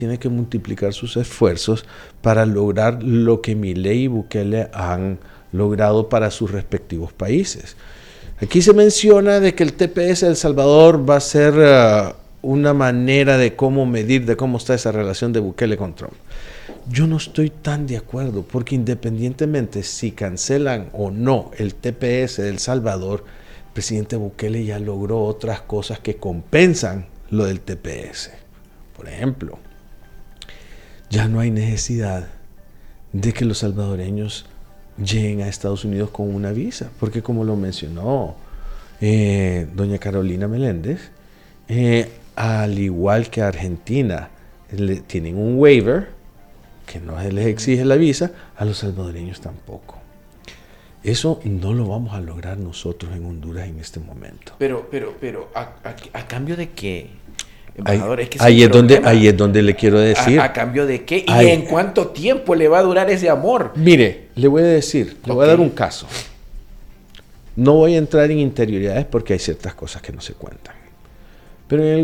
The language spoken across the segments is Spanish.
tiene que multiplicar sus esfuerzos para lograr lo que Milei y Bukele han logrado para sus respectivos países. Aquí se menciona de que el TPS de El Salvador va a ser una manera de cómo medir, de cómo está esa relación de Bukele con Trump. Yo no estoy tan de acuerdo, porque independientemente si cancelan o no el TPS de El Salvador, el presidente Bukele ya logró otras cosas que compensan lo del TPS. Por ejemplo, ya no hay necesidad de que los salvadoreños lleguen a Estados Unidos con una visa, porque como lo mencionó doña Carolina Meléndez, al igual que Argentina tienen un waiver que no les exige la visa, a los salvadoreños tampoco. Eso no lo vamos a lograr nosotros en Honduras en este momento. Pero ¿a cambio de qué? Embajador, ahí es donde le quiero decir. ¿A cambio de qué? ¿Y en cuánto tiempo le va a durar ese amor? Mire, le voy a decir, le voy a dar un caso. No voy a entrar en interioridades porque hay ciertas cosas que no se cuentan. Pero en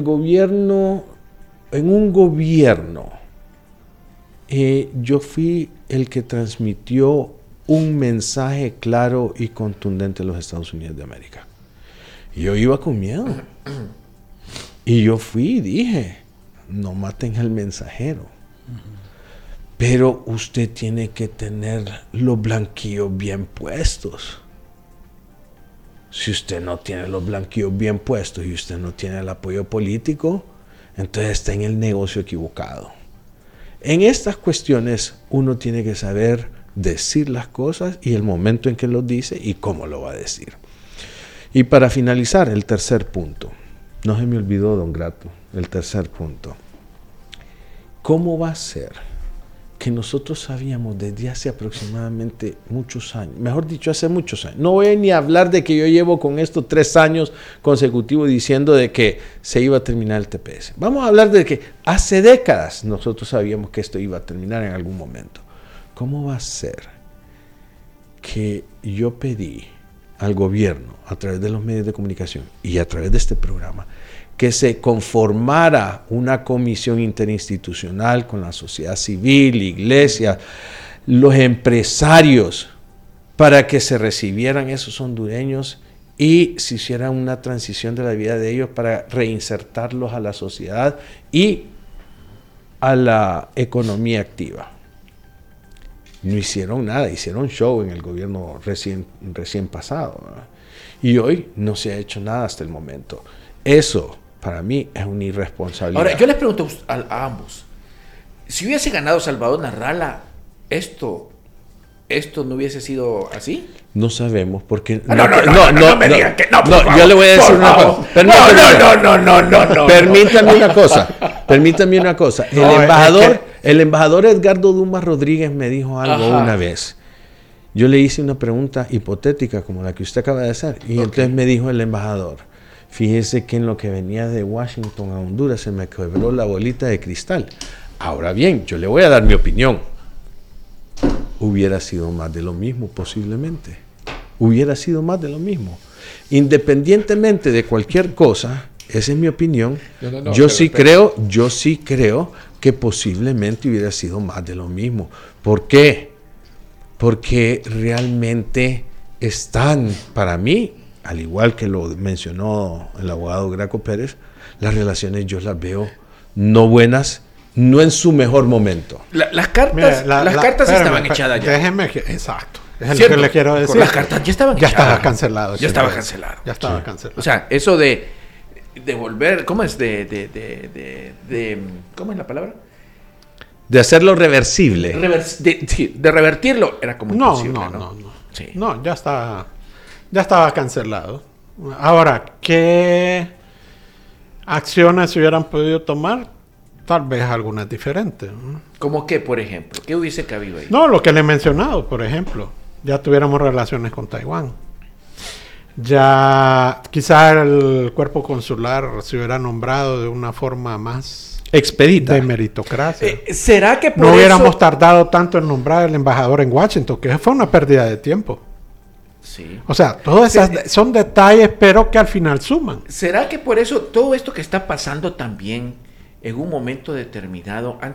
un gobierno, yo fui el que transmitió un mensaje claro y contundente a los Estados Unidos de América. Y yo iba con miedo. Y yo fui y dije, no maten al mensajero. Pero usted tiene que tener los blanquillos bien puestos. Si usted no tiene los blanquillos bien puestos y usted no tiene el apoyo político, entonces está en el negocio equivocado. En estas cuestiones uno tiene que saber decir las cosas y el momento en que lo dice y cómo lo va a decir. Y para finalizar, el tercer punto. No se me olvidó, don Grato, el tercer punto. ¿Cómo va a ser que nosotros sabíamos desde hace aproximadamente muchos años, mejor dicho, hace muchos años? No voy ni a hablar de que yo llevo con esto 3 años consecutivos diciendo de que se iba a terminar el TPS. Vamos a hablar de que hace décadas nosotros sabíamos que esto iba a terminar en algún momento. ¿Cómo va a ser que yo pedí al gobierno, a través de los medios de comunicación y a través de este programa, que se conformara una comisión interinstitucional con la sociedad civil, iglesia, los empresarios, para que se recibieran esos hondureños y se hiciera una transición de la vida de ellos para reinsertarlos a la sociedad y a la economía activa? No hicieron nada, hicieron show en el gobierno recién pasado, ¿verdad? Y hoy no se ha hecho nada hasta el momento. Eso, para mí, es una irresponsabilidad. Ahora, yo les pregunto a ambos, si hubiese ganado Salvador Narrala, ¿esto no hubiese sido así? No sabemos, porque... No me digan que no, yo le voy a decir una cosa. Permítame una cosa. El embajador Edgardo Dumas Rodríguez me dijo algo una vez. Yo le hice una pregunta hipotética como la que usted acaba de hacer. Y entonces me dijo el embajador, fíjese que en lo que venía de Washington a Honduras se me quebró la bolita de cristal. Ahora bien, yo le voy a dar mi opinión. Hubiera sido más de lo mismo posiblemente. Hubiera sido más de lo mismo. Independientemente de cualquier cosa, esa es mi opinión. Yo sí creo que posiblemente hubiera sido más de lo mismo. ¿Por qué? Porque realmente están, para mí, al igual que lo mencionó el abogado Graco Pérez, las relaciones yo las veo no buenas, no en su mejor momento. Las cartas estaban echadas ya. Déjeme que, exacto. Es lo que le quiero decir. Las cartas ya estaban echadas. Estaba cancelado. Ya estaba cancelado. Ya estaba cancelado. O sea, eso de volver, ¿cómo es? ¿Cómo es la palabra? De hacerlo reversible. De revertirlo era como imposible. No. Sí. No, ya estaba cancelado. Ahora, ¿qué acciones se hubieran podido tomar? Tal vez algunas diferentes. ¿Cómo qué, por ejemplo? ¿Qué hubiese cabido ahí? No, lo que le he mencionado, por ejemplo. Ya tuviéramos relaciones con Taiwán. Ya quizás el cuerpo consular se hubiera nombrado de una forma más expedita, de meritocracia. ¿Será que no hubiéramos tardado tanto en nombrar al embajador en Washington? Que fue una pérdida de tiempo. Sí. O sea, todas esas son detalles, pero que al final suman. ¿Será que por eso todo esto que está pasando también en un momento determinado han